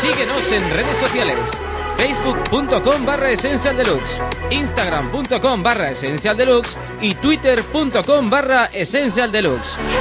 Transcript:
Síguenos en redes sociales. Facebook.com/EssentialDeluxe, Instagram.com/EssentialDeluxe y Twitter.com/EssentialDeluxe.